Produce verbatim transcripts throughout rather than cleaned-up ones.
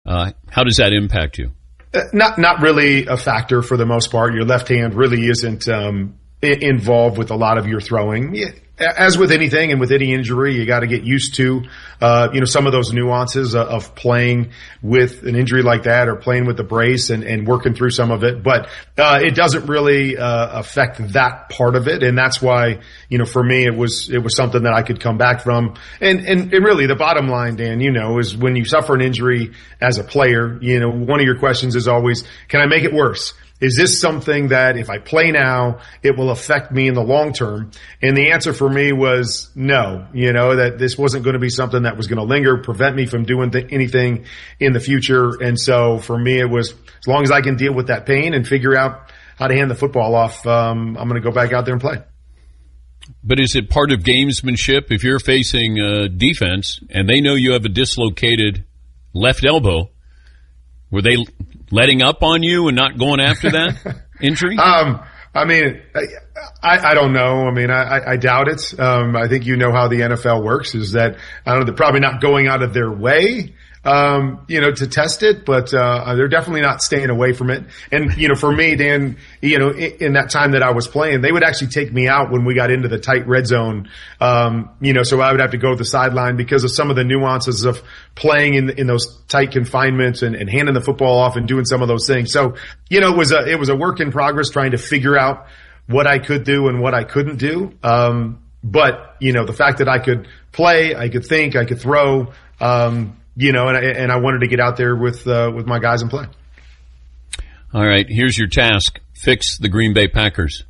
Uh, how does that impact you? Uh, not not really a factor for the most part. Your left hand really isn't um, I- involved with a lot of your throwing. Yeah. As with anything and with any injury, you got to get used to, uh, you know, some of those nuances of, of playing with an injury like that or playing with the brace and, and working through some of it. But, uh, it doesn't really, uh, affect that part of it. And that's why, you know, for me, it was, it was something that I could come back from. And, and, and really the bottom line, Dan, you know, is when you suffer an injury as a player, you know, one of your questions is always, can I make it worse? Is this something that if I play now, it will affect me in the long term? And the answer for me was no, you know, that this wasn't going to be something that was going to linger, prevent me from doing th- anything in the future. And so for me, it was as long as I can deal with that pain and figure out how to hand the football off, um, I'm going to go back out there and play. But is it part of gamesmanship if you're facing uh, defense and they know you have a dislocated left elbow? Were they letting up on you and not going after that injury? Um, I mean, I, I don't know. I mean, I, I doubt it. Um, I think you know how the N F L works is that, I don't know, they're probably not going out of their way, um, you know, to test it, but, uh, they're definitely not staying away from it. And, you know, for me, Dan, you know, in, in that time that I was playing, they would actually take me out when we got into the tight red zone. Um, you know, so I would have to go to the sideline because of some of the nuances of playing in, in those tight confinements and, and handing the football off and doing some of those things. So, you know, it was a, it was a work in progress trying to figure out what I could do and what I couldn't do. Um, but, you know, the fact that I could play, I could think, I could throw, um, you know, and I, and I wanted to get out there with, uh, with my guys and play. All right. Here's your task. Fix the Green Bay Packers.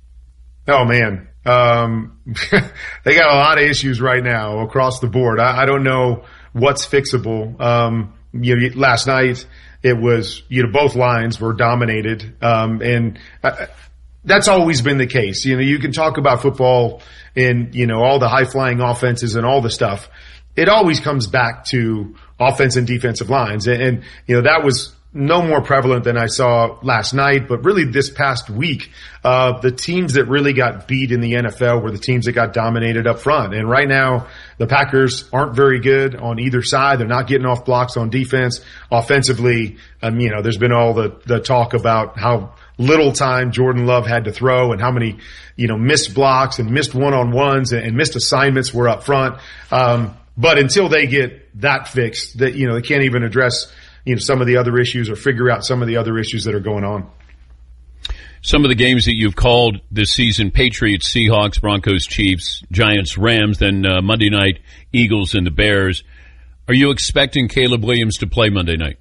Oh man. Um, they got a lot of issues right now across the board. I, I don't know what's fixable. Um, you know, last night it was, you know, both lines were dominated. Um, and I, that's always been the case. You know, you can talk about football and, you know, all the high flying offenses and all the stuff. It always comes back to offense and defensive lines. And, and, you know, that was no more prevalent than I saw last night, but really this past week, uh, the teams that really got beat in the N F L were the teams that got dominated up front. And right now, the Packers aren't very good on either side. They're not getting off blocks on defense. Offensively, um, you know, there's been all the, the talk about how little time Jordan Love had to throw and how many, you know, missed blocks and missed one-on-ones and, and missed assignments were up front. Um, But until they get that fixed, that, you know, they can't even address, you know, some of the other issues or figure out some of the other issues that are going on. Some of the games that you've called this season, Patriots, Seahawks, Broncos, Chiefs, Giants, Rams, then uh, Monday night, Eagles and the Bears. Are you expecting Caleb Williams to play Monday night?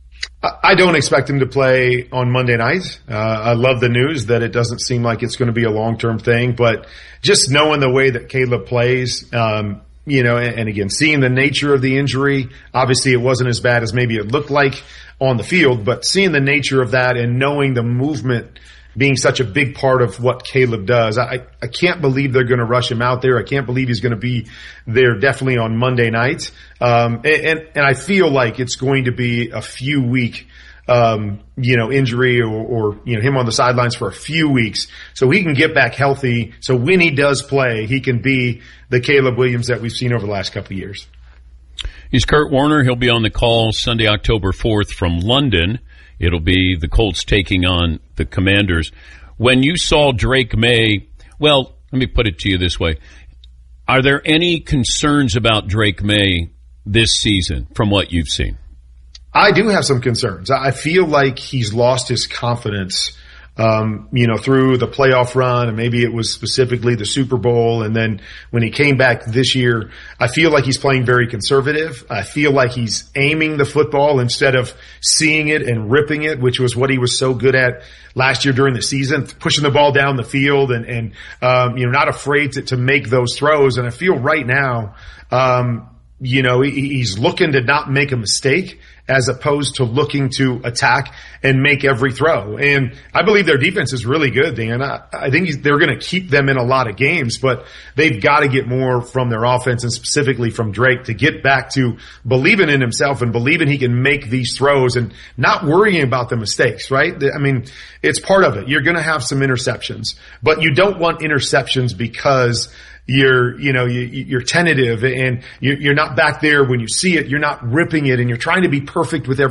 I don't expect him to play on Monday night. Uh, I love the news that it doesn't seem like it's going to be a long-term thing, but just knowing the way that Caleb plays, um, you know, and, and again, seeing the nature of the injury, obviously it wasn't as bad as maybe it looked like on the field, but seeing the nature of that and knowing the movement being such a big part of what Caleb does, I, I can't believe they're going to rush him out there. I can't believe he's going to be there definitely on Monday night. Um, and, and, and I feel like it's going to be a few week, um, you know, injury or, or, you know, him on the sidelines for a few weeks so he can get back healthy. So when he does play, he can be the Caleb Williams that we've seen over the last couple of years. He's Kurt Warner. He'll be on the call Sunday, October fourth from London. It'll be the Colts taking on the Commanders. When you saw Drake May, well, let me put it to you this way. Are there any concerns about Drake May this season from what you've seen? I do have some concerns. I feel like he's lost his confidence, um, you know, through the playoff run, and maybe it was specifically the Super Bowl. And then when he came back this year, I feel like he's playing very conservative. I feel like he's aiming the football instead of seeing it and ripping it, which was what he was so good at last year during the season, pushing the ball down the field and, and, um, you know, not afraid to, to make those throws. And I feel right now, um, you know, he, he's looking to not make a mistake as opposed to looking to attack and make every throw. And I believe their defense is really good, Dan. I, I think he's, they're going to keep them in a lot of games, but they've got to get more from their offense and specifically from Drake to get back to believing in himself and believing he can make these throws and not worrying about the mistakes, right? I mean, it's part of it. You're going to have some interceptions, but you don't want interceptions because you're, you know, you, you're tentative and you're not back there when you see it. You're not ripping it and you're trying to be perfect with every